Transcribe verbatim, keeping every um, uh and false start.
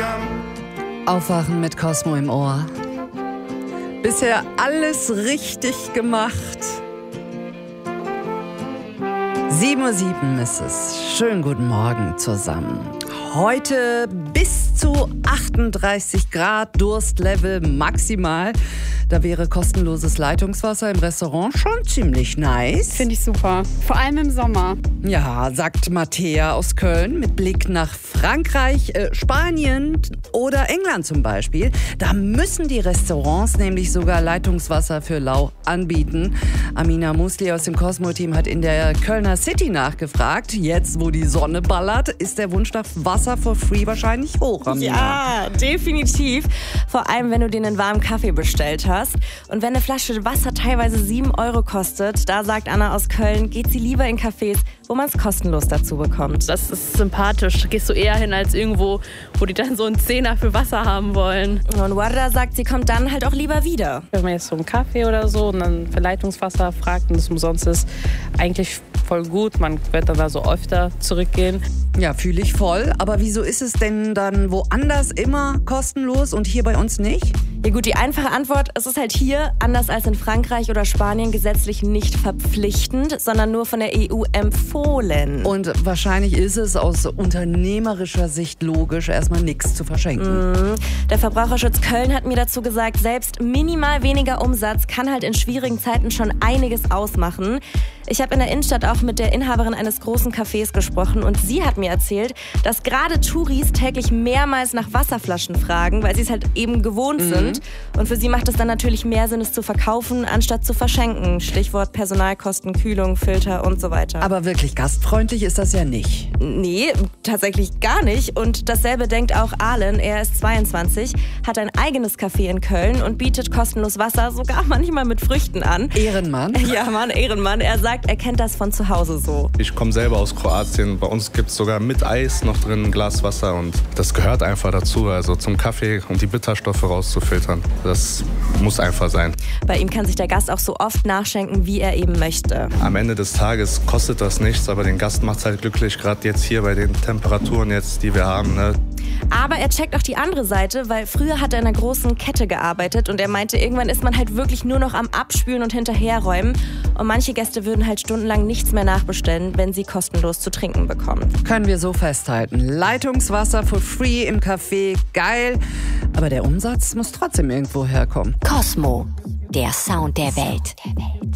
Aufwachen mit Cosmo im Ohr. Bisher alles richtig gemacht. sieben Uhr sieben ist es. Schönen guten Morgen zusammen. Heute bis zu achtunddreißig Grad, Durstlevel maximal. Da wäre kostenloses Leitungswasser im Restaurant schon ziemlich nice. Finde ich super. Vor allem im Sommer. Ja, sagt Matthäa aus Köln mit Blick nach Frankreich, äh, Spanien oder England zum Beispiel. Da müssen die Restaurants nämlich sogar Leitungswasser für lau anbieten. Amina Musli aus dem Cosmo-Team hat in der Kölner City nachgefragt. Jetzt, wo die Sonne ballert, ist der Wunsch nach Wasser for free wahrscheinlich hoch, Amina. Ja, definitiv. Vor allem, wenn du dir einen warmen Kaffee bestellt hast. Und wenn eine Flasche Wasser teilweise sieben Euro kostet, da sagt Anna aus Köln, geht sie lieber in Cafés, wo man es kostenlos dazu bekommt. Das ist sympathisch. Gehst du eher hin als irgendwo, wo die dann so einen Zehner für Wasser haben wollen. Und Warda sagt, sie kommt dann halt auch lieber wieder. Wenn man jetzt so einen Kaffee oder so und dann für Leitungswasser fragt und es umsonst ist, eigentlich voll gut. Man wird dann da so öfter zurückgehen. Ja, fühle ich voll. Aber wieso ist es denn dann woanders immer kostenlos und hier bei uns nicht? Ja gut, die einfache Antwort, es ist halt hier, anders als in Frankreich oder Spanien, gesetzlich nicht verpflichtend, sondern nur von der E U empfohlen. Und wahrscheinlich ist es aus unternehmerischer Sicht logisch, erstmal nichts zu verschenken. Mhm. Der Verbraucherschutz Köln hat mir dazu gesagt, selbst minimal weniger Umsatz kann halt in schwierigen Zeiten schon einiges ausmachen. Ich habe in der Innenstadt auch mit der Inhaberin eines großen Cafés gesprochen und sie hat mir erzählt, dass gerade Touris täglich mehrmals nach Wasserflaschen fragen, weil sie es halt eben gewohnt mhm. sind. Und für sie macht es dann natürlich mehr Sinn, es zu verkaufen, anstatt zu verschenken. Stichwort Personalkosten, Kühlung, Filter und so weiter. Aber wirklich gastfreundlich ist das ja nicht. Nee, tatsächlich gar nicht. Und dasselbe denkt auch Ahlen. Er ist zweiundzwanzig, hat ein eigenes Café in Köln und bietet kostenlos Wasser, sogar manchmal mit Früchten an. Ehrenmann. Ja, Mann, Ehrenmann. Er sagt, er kennt das von zu Hause so. Ich komme selber aus Kroatien. Bei uns gibt es sogar mit Eis noch drin ein Glas Wasser und das gehört einfach dazu, also zum Kaffee, um die Bitterstoffe rauszufiltern. Das muss einfach sein. Bei ihm kann sich der Gast auch so oft nachschenken, wie er eben möchte. Am Ende des Tages kostet das nichts, aber den Gast macht es halt glücklich, gerade jetzt hier bei den Temperaturen jetzt, die wir haben. Ne? Aber er checkt auch die andere Seite, weil früher hat er in einer großen Kette gearbeitet und er meinte, irgendwann ist man halt wirklich nur noch am Abspülen und hinterherräumen. Und manche Gäste würden halt stundenlang nichts mehr nachbestellen, wenn sie kostenlos zu trinken bekommen. Können wir so festhalten. Leitungswasser for free im Café, geil. Aber der Umsatz muss trotzdem irgendwo herkommen. Cosmo, der Sound der Welt.